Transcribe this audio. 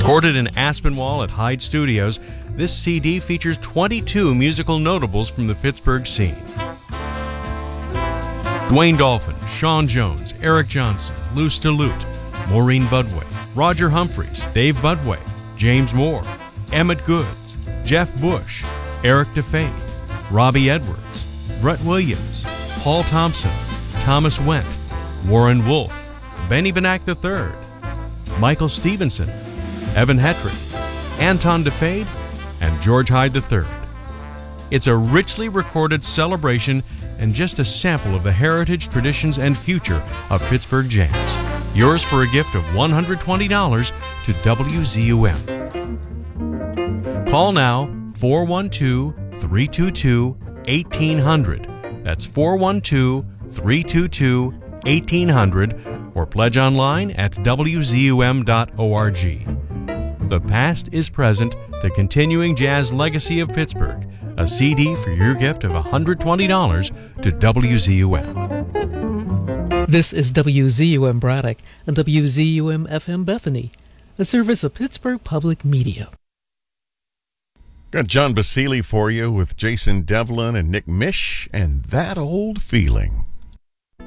Recorded in Aspinwall at Hyde Studios, this CD features 22 musical notables from the Pittsburgh scene. Dwayne Dolphin, Sean Jones, Eric Johnson, Lou Stillute, Maureen Budway, Roger Humphreys, Dave Budway, James Moore, Emmett Goods, Jeff Bush, Eric DeFate, Robbie Edwards, Brett Williams, Paul Thompson, Thomas Wendt, Warren Wolf, Benny Benack III, Michael Stevenson, Evan Hetrick, Anton DeFade, and George Hyde III. It's a richly recorded celebration and just a sample of the heritage, traditions, and future of Pittsburgh jazz. Yours for a gift of $120 to WZUM. Call now 412-322-1800. That's 412-322-1800, or pledge online at WZUM.org. The past is present, the continuing jazz legacy of Pittsburgh. A CD for your gift of $120 to WZUM. This is WZUM Braddock and WZUM FM Bethany, a service of Pittsburgh Public Media. Got John Basile for you with Jason Devlin and Nick Mish and That Old Feeling.